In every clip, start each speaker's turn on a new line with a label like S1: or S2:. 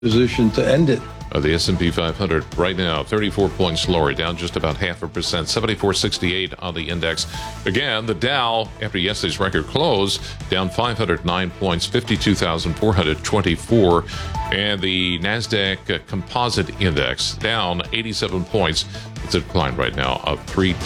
S1: position to end it.
S2: The S&P 500 right now, 34 points lower, down just about 0.5%, 74.68 on the index. Again, the Dow, after yesterday's record close, down 509 points, 52,424. And the NASDAQ Composite Index, down 87 points. It's a decline right now of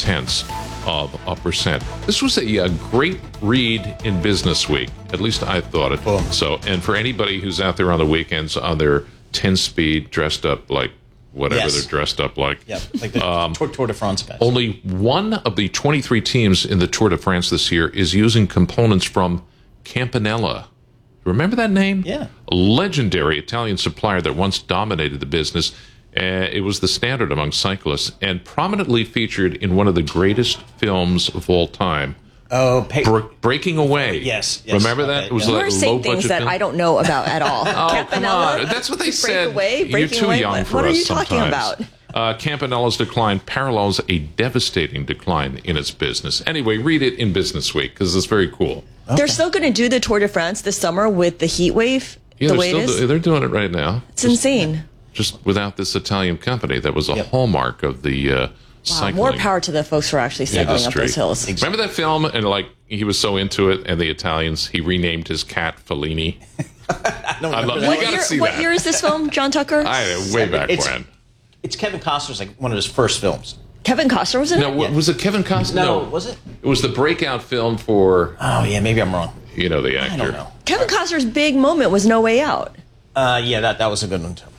S2: 0.3%. This was a great read in Business Week. At least I thought it. So, and for anybody who's out there on the weekends on their 10-speed, dressed up like whatever they're dressed up like.
S3: Yep, like the Tour de France guys.
S2: Only one of the 23 teams in the Tour de France this year is using components from Campanella. Remember that name?
S3: Yeah.
S2: A legendary Italian supplier that once dominated the business. It was the standard among cyclists and prominently featured in one of the greatest films of all time.
S3: Oh,
S2: Breaking Away.
S3: Yes.
S2: Remember that?
S3: Okay,
S2: It was
S4: You
S2: like
S4: are saying things that I don't know about at all.
S2: Oh, come on. That's what they said. You're too young for us sometimes.
S4: What are you talking about?
S2: Campanella's decline parallels a devastating decline in its business. Anyway, read it in Business Week because it's very cool.
S4: Okay. They're still going to do the Tour de France this summer with the heat wave.
S2: Yeah, they're doing it right now.
S4: It's insane.
S2: Just without this Italian company that was a hallmark of the cycling.
S4: More power to the folks who are actually cycling up those hills.
S2: Remember that film? And he was so into it, and the Italians, he renamed his cat Fellini.
S3: I don't remember
S4: What year is this film, John Tucker?
S2: Way back when.
S3: It's Kevin Costner's one of his first films.
S4: Kevin Costner was in it?
S2: Was it Kevin Costner?
S3: No, was it?
S2: It was the breakout film for...
S3: Oh, yeah, maybe I'm wrong.
S2: The actor.
S3: I don't know.
S4: Kevin Costner's big moment was No Way Out.
S3: That was a good one, too.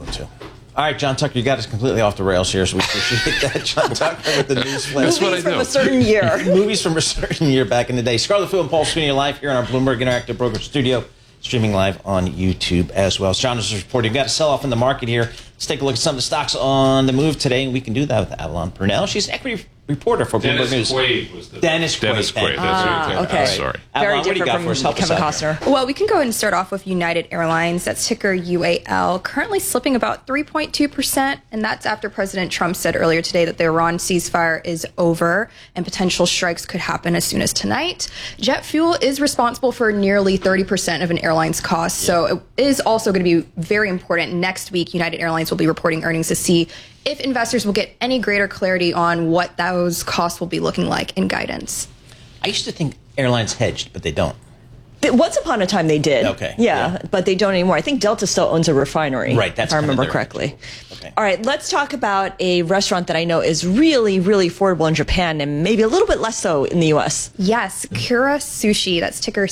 S3: All right, John Tucker, you got us completely off the rails here, so we appreciate that. John Tucker with the news flash.
S2: That's what I do.
S4: From a certain year.
S3: Movies from a certain year back in the day. Scarlet Fu and Paul Sweeney live here in our Bloomberg Interactive Broker Studio, streaming live on YouTube as well. As John is reporting, we've got a sell-off in the market here. Let's take a look at some of the stocks on the move today, and we can do that with Avalon Purnell. She's an equity reporter for Bloomberg News. Dennis Quaid.
S4: Okay.
S2: Sorry.
S4: Very different from Kevin Costner.
S5: Well, we can go ahead and start off with United Airlines. That's ticker UAL, currently slipping about 3.2%, and that's after President Trump said earlier today that the Iran ceasefire is over and potential strikes could happen as soon as tonight. Jet fuel is responsible for nearly 30% of an airline's cost, so it is also going to be very important. Next week, United Airlines will be reporting earnings to see if investors will get any greater clarity on what those costs will be looking like in guidance.
S3: I used to think airlines hedged, but they don't.
S4: Once upon a time they did.
S3: Okay.
S4: Yeah, but they don't anymore. I think Delta still owns a refinery.
S3: Right, that's
S4: if I remember
S3: their
S4: correctly.
S3: Okay.
S4: All right, let's talk about a restaurant that I know is really, really affordable in Japan and maybe a little bit less so in the U.S.
S5: Yes, Kura Sushi, that's ticker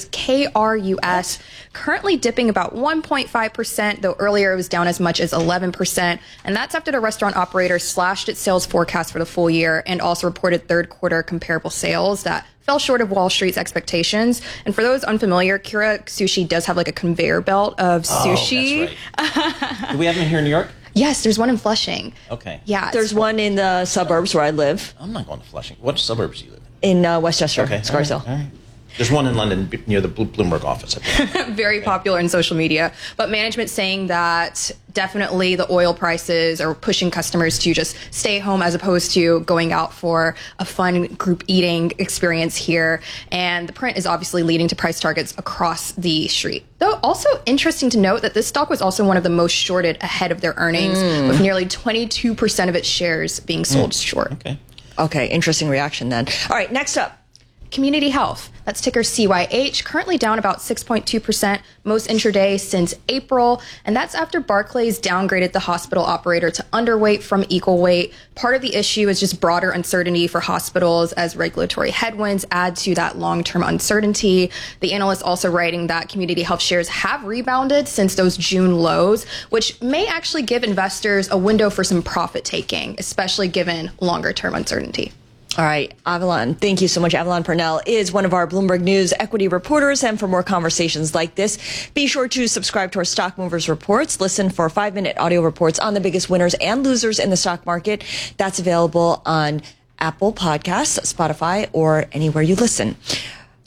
S5: KRUS, currently dipping about 1.5%, though earlier it was down as much as 11%. And that's after the restaurant operator slashed its sales forecast for the full year and also reported third quarter comparable sales that fell short of Wall Street's expectations. And for those unfamiliar, Kura Sushi does have like a conveyor belt of sushi.
S3: That's right. Do we have them here in New York?
S5: Yes, there's one in Flushing.
S3: Okay.
S5: Yeah.
S4: There's one in the suburbs where I live.
S3: I'm not going to Flushing. What suburbs do you live in?
S4: In Westchester,
S3: Okay.
S4: Scarsdale.
S3: All right. There's one in London near the Bloomberg office, I think.
S5: Very popular in social media. But management saying that definitely the oil prices are pushing customers to just stay home as opposed to going out for a fun group eating experience here. And the print is obviously leading to price targets across the street. Though also interesting to note that this stock was also one of the most shorted ahead of their earnings, with nearly 22% of its shares being sold short.
S4: Okay, interesting reaction then. All right, next up.
S5: Community Health, that's ticker CYH, currently down about 6.2%, most intraday since April. And that's after Barclays downgraded the hospital operator to underweight from equal weight. Part of the issue is just broader uncertainty for hospitals as regulatory headwinds add to that long-term uncertainty. The analyst also writing that Community Health shares have rebounded since those June lows, which may actually give investors a window for some profit taking, especially given longer-term uncertainty.
S4: All right, Avalon, thank you so much. Avalon Purnell is one of our Bloomberg News equity reporters. And for more conversations like this, be sure to subscribe to our Stock Movers Reports. Listen for 5-minute audio reports on the biggest winners and losers in the stock market. That's available on Apple Podcasts, Spotify, or anywhere you listen.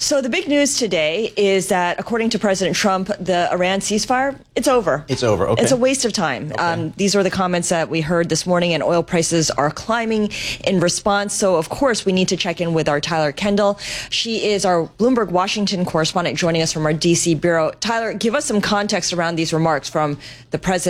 S4: So the big news today is that, according to President Trump, the Iran ceasefire, it's over.
S3: It's over, okay.
S4: It's a waste of time.
S3: Okay.
S4: These are the comments that we heard this morning, and oil prices are climbing in response. So, of course, we need to check in with our Tyler Kendall. She is our Bloomberg Washington correspondent joining us from our D.C. bureau. Tyler, give us some context around these remarks from the president.